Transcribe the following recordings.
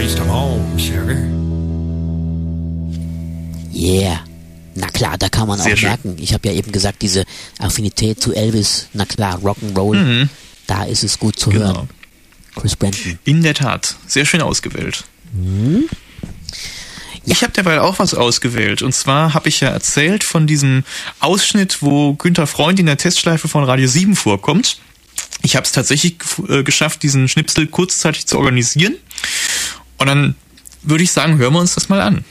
Taste of home, sugar. Yeah. Na klar, da kann man auch merken. Ich habe ja eben gesagt, diese Affinität zu Elvis, na klar, Rock'n'Roll, da ist es gut zu hören. Chris Brandon. In der Tat, sehr schön ausgewählt. Ja. Ich habe derweil auch was ausgewählt. Und zwar habe ich ja erzählt von diesem Ausschnitt, wo Günther Freund in der Testschleife von Radio 7 vorkommt. Ich habe es tatsächlich geschafft, diesen Schnipsel kurzzeitig zu organisieren. Und dann würde ich sagen, hören wir uns das mal an.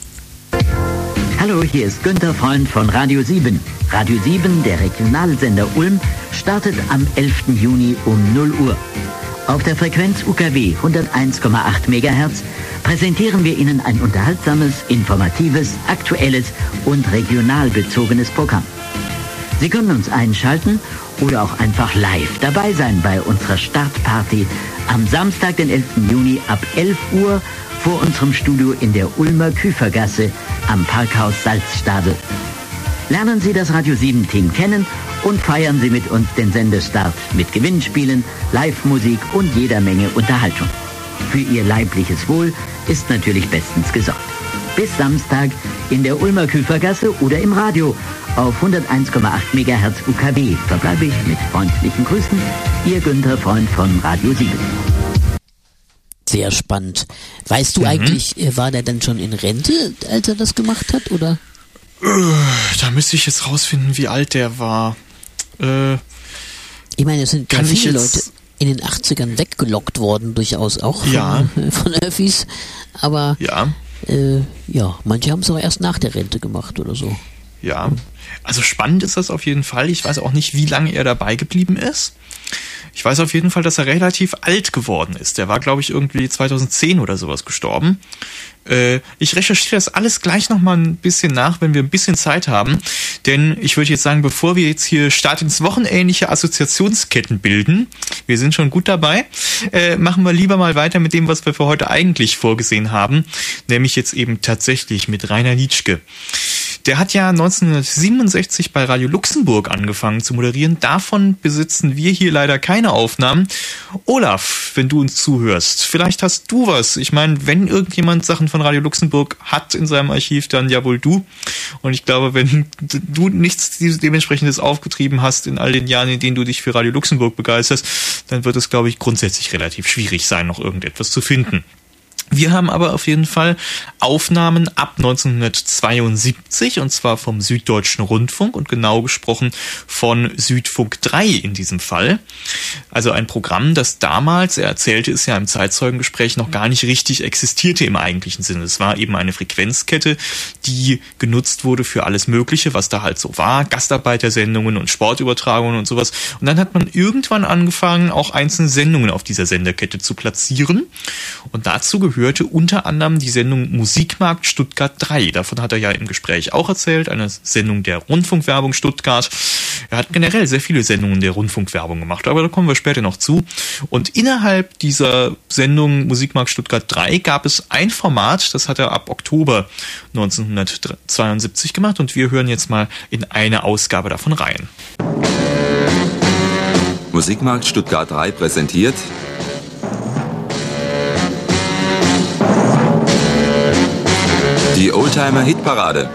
Hallo, hier ist Günther Freund von Radio 7. Radio 7, der Regionalsender Ulm, startet am 11. Juni um 0 Uhr. Auf der Frequenz UKW 101,8 MHz präsentieren wir Ihnen ein unterhaltsames, informatives, aktuelles und regional bezogenes Programm. Sie können uns einschalten oder auch einfach live dabei sein bei unserer Startparty am Samstag, den 11. Juni ab 11 Uhr vor unserem Studio in der Ulmer Küfergasse am Parkhaus Salzstadel. Lernen Sie das Radio 7-Team kennen und feiern Sie mit uns den Sendestart mit Gewinnspielen, Live-Musik und jeder Menge Unterhaltung. Für Ihr leibliches Wohl ist natürlich bestens gesorgt. Bis Samstag in der Ulmer Küfergasse oder im Radio auf 101,8 MHz UKW verbleibe ich mit freundlichen Grüßen. Ihr Günther Freund von Radio 7. Sehr spannend. Weißt du eigentlich, war der denn schon in Rente, als er das gemacht hat, oder? Da müsste ich jetzt rausfinden, wie alt der war. Ich meine, es sind ja viele Leute in den 80ern weggelockt worden, durchaus auch von Öffis. Aber manche haben es auch erst nach der Rente gemacht oder so. Ja, also spannend ist das auf jeden Fall. Ich weiß auch nicht, wie lange er dabei geblieben ist. Ich weiß auf jeden Fall, dass er relativ alt geworden ist. Der war, glaube ich, irgendwie 2010 oder sowas gestorben. Ich recherchiere das alles gleich nochmal ein bisschen nach, wenn wir ein bisschen Zeit haben. Denn ich würde jetzt sagen, bevor wir jetzt hier Start ins Wochenähnliche Assoziationsketten bilden, wir sind schon gut dabei, machen wir lieber mal weiter mit dem, was wir für heute eigentlich vorgesehen haben. Nämlich jetzt eben tatsächlich mit Rainer Nitschke. Der hat ja 1967 bei Radio Luxemburg angefangen zu moderieren. Davon besitzen wir hier leider keine Aufnahmen. Olaf, wenn du uns zuhörst, vielleicht hast du was. Ich meine, wenn irgendjemand Sachen von Radio Luxemburg hat in seinem Archiv, dann ja wohl du. Und ich glaube, wenn du nichts dementsprechendes aufgetrieben hast in all den Jahren, in denen du dich für Radio Luxemburg begeisterst, dann wird es, glaube ich, grundsätzlich relativ schwierig sein, noch irgendetwas zu finden. Wir haben aber auf jeden Fall Aufnahmen ab 1972 und zwar vom Süddeutschen Rundfunk und genau gesprochen von Südfunk 3 in diesem Fall. Also ein Programm, das damals, er erzählte es ja im Zeitzeugengespräch, noch gar nicht richtig existierte im eigentlichen Sinne. Es war eben eine Frequenzkette, die genutzt wurde für alles Mögliche, was da halt so war, Gastarbeitersendungen und Sportübertragungen und sowas. Und dann hat man irgendwann angefangen, auch einzelne Sendungen auf dieser Senderkette zu platzieren und dazu gehörte unter anderem die Sendung Musikmarkt Stuttgart 3. Davon hat er ja im Gespräch auch erzählt, eine Sendung der Rundfunkwerbung Stuttgart. Er hat generell sehr viele Sendungen der Rundfunkwerbung gemacht, aber da kommen wir später noch zu. Und innerhalb dieser Sendung Musikmarkt Stuttgart 3 gab es ein Format, das hat er ab Oktober 1972 gemacht und wir hören jetzt mal in eine Ausgabe davon rein. Musikmarkt Stuttgart 3 präsentiert die Oldtimer-Hitparade.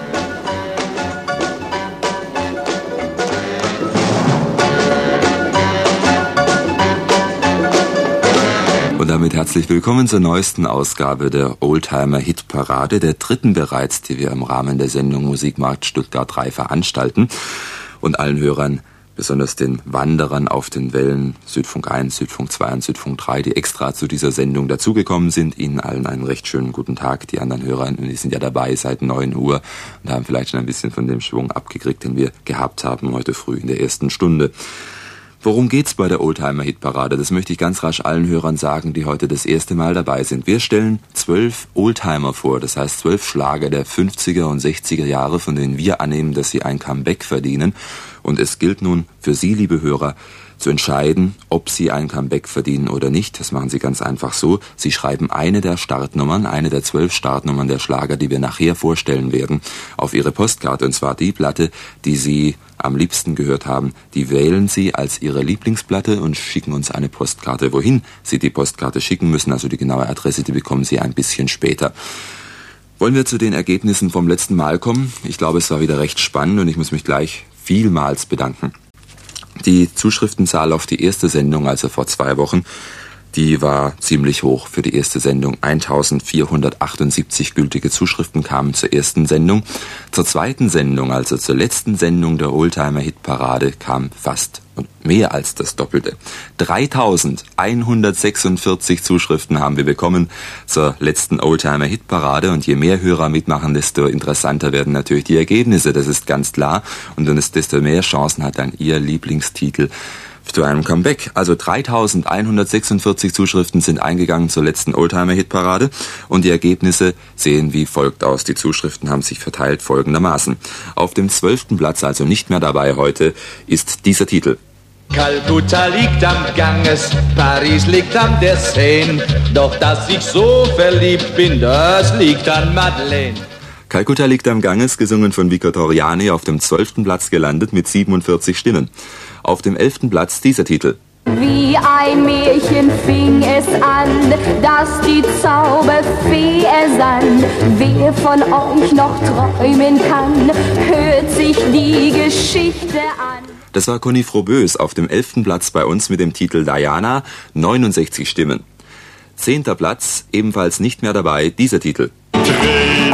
Und damit herzlich willkommen zur neuesten Ausgabe der Oldtimer-Hitparade, der dritten bereits, die wir im Rahmen der Sendung Musikmarkt Stuttgart 3 veranstalten und allen Hörern, besonders den Wanderern auf den Wellen Südfunk 1, Südfunk 2 und Südfunk 3, die extra zu dieser Sendung dazugekommen sind. Ihnen allen einen recht schönen guten Tag. Die anderen Hörer, die sind ja dabei seit 9 Uhr und haben vielleicht schon ein bisschen von dem Schwung abgekriegt, den wir gehabt haben heute früh in der ersten Stunde. Worum geht's bei der Oldtimer-Hitparade? Das möchte ich ganz rasch allen Hörern sagen, die heute das erste Mal dabei sind. Wir stellen 12 Oldtimer vor, das heißt 12 Schlager der 50er und 60er Jahre, von denen wir annehmen, dass sie ein Comeback verdienen. Und es gilt nun für Sie, liebe Hörer, zu entscheiden, ob Sie ein Comeback verdienen oder nicht. Das machen Sie ganz einfach so. Sie schreiben eine der 12 Startnummern der Schlager, die wir nachher vorstellen werden, auf Ihre Postkarte. Und zwar die Platte, die Sie am liebsten gehört haben. Die wählen Sie als Ihre Lieblingsplatte und schicken uns eine Postkarte. Wohin Sie die Postkarte schicken müssen, also die genaue Adresse, die bekommen Sie ein bisschen später. Wollen wir zu den Ergebnissen vom letzten Mal kommen? Ich glaube, es war wieder recht spannend und ich muss mich gleich vielmals bedanken. Die Zuschriftenzahl auf die erste Sendung, also vor 2 Wochen, die war ziemlich hoch für die erste Sendung. 1478 gültige Zuschriften kamen zur ersten Sendung. Zur zweiten Sendung, also zur letzten Sendung der Oldtimer-Hitparade, kam fast und mehr als das Doppelte. 3146 Zuschriften haben wir bekommen zur letzten Oldtimer-Hitparade. Und je mehr Hörer mitmachen, desto interessanter werden natürlich die Ergebnisse. Das ist ganz klar. Und desto mehr Chancen hat dann Ihr Lieblingstitel zu einem Comeback. Also 3146 Zuschriften sind eingegangen zur letzten Oldtimer-Hitparade und die Ergebnisse sehen wie folgt aus. Die Zuschriften haben sich verteilt folgendermaßen. Auf dem 12. Platz, also nicht mehr dabei heute, ist dieser Titel. Kalkutta liegt am Ganges, Paris liegt an der Seine, doch dass ich so verliebt bin, das liegt an Madeleine. Kalkutta liegt am Ganges, gesungen von Vico Torriani, auf dem 12. Platz gelandet mit 47 Stimmen. Auf dem 11. Platz dieser Titel. Wie ein Märchen fing es an, dass die Zauberfee ersann. Wer von euch noch träumen kann, hört sich die Geschichte an. Das war Conny Froboess auf dem 11. Platz bei uns mit dem Titel Diana, 69 Stimmen. 10. Platz, ebenfalls nicht mehr dabei, dieser Titel.